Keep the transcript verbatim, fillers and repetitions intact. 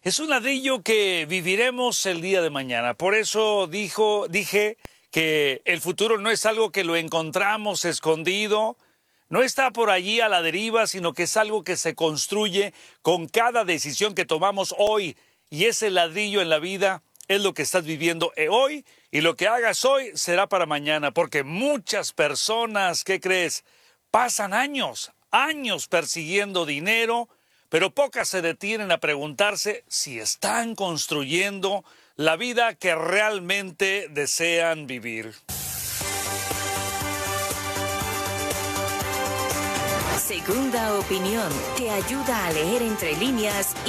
Es un ladrillo que viviremos el día de mañana. Por eso dijo, dije que el futuro no es algo que lo encontramos escondido, no está por allí a la deriva, sino que es algo que se construye con cada decisión que tomamos hoy. Y ese ladrillo en la vida es lo que estás viviendo hoy, y lo que hagas hoy será para mañana, porque muchas personas, ¿qué crees?, pasan años, años persiguiendo dinero, pero pocas se detienen a preguntarse si están construyendo la vida que realmente desean vivir. Segunda opinión te ayuda a leer entre líneas